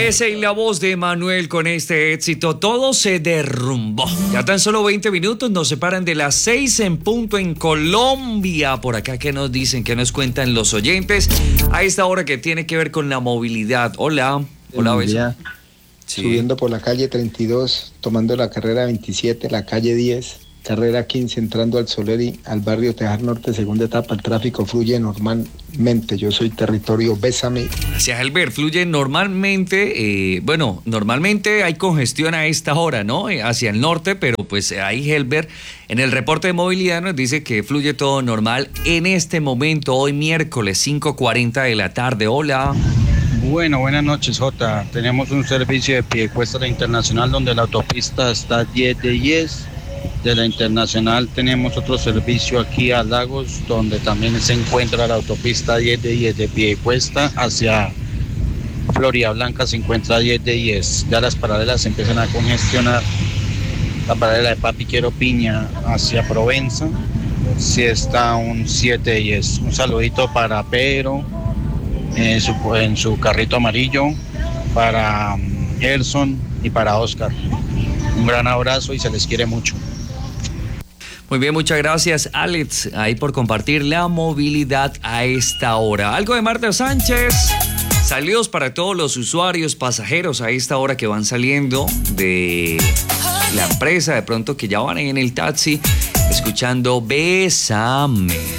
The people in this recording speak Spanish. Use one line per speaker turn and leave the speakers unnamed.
Esa y la voz de Manuel con este éxito, todo se derrumbó. Ya tan solo 20 minutos nos separan de las 6 en punto en Colombia. Por acá, ¿qué nos dicen? ¿Qué nos cuentan los oyentes? A esta hora que tiene que ver con la movilidad. Hola. Hola, Beso.
Sí. Subiendo por la calle 32, tomando la carrera 27, la calle 10, carrera 15, entrando al Soleri, al barrio Tejar Norte, segunda etapa, el tráfico fluye normalmente. Yo soy territorio Bésame.
Gracias, Albert. Fluye normalmente, normalmente hay congestión a esta hora, ¿no? Hacia el norte, pero pues ahí Helber en el reporte de movilidad nos dice que fluye todo normal en este momento, hoy miércoles 5:40 de la tarde. Hola.
Bueno, buenas noches, Jota. Tenemos un servicio de Piedecuesta a la Internacional donde la autopista está 10 de 10. De la Internacional tenemos otro servicio aquí a Lagos, donde también se encuentra la autopista 10 de 10 de Piedecuesta hacia Florida Blanca, se encuentra 10 de 10. Ya las paralelas se empiezan a congestionar. La paralela de Papiquero Piña hacia Provenza, sí está un 7 de 10. Un saludito para Pedro en su carrito amarillo, para Gerson y para Oscar. Un gran abrazo y se les quiere mucho.
Muy bien, muchas gracias, Alex, ahí por compartir la movilidad a esta hora. Algo de Marta Sánchez. Saludos para todos los usuarios, pasajeros a esta hora que van saliendo de la empresa, de pronto que ya van en el taxi, escuchando Bésame.